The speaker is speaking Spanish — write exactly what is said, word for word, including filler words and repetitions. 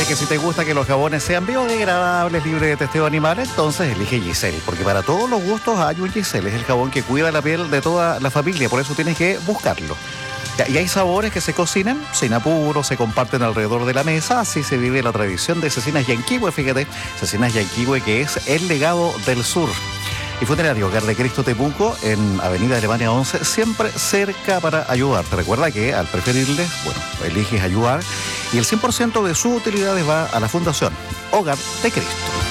que si te gusta que los jabones sean biodegradables, libres de testeo animal, entonces elige Giselle, porque para todos los gustos hay un Giselle. Es el jabón que cuida la piel de toda la familia, por eso tienes que buscarlo. Y hay sabores que se cocinan sin apuro, se comparten alrededor de la mesa, así se vive la tradición de Cecinas Yanquihue, fíjate, Cecinas Yanquihue, que es el legado del sur. Y Funerario Hogar de Cristo Temuco, en Avenida Alemania once, siempre cerca para ayudarte. Recuerda que al preferirles, bueno, eliges ayudar y el cien por ciento de sus utilidades va a la Fundación Hogar de Cristo.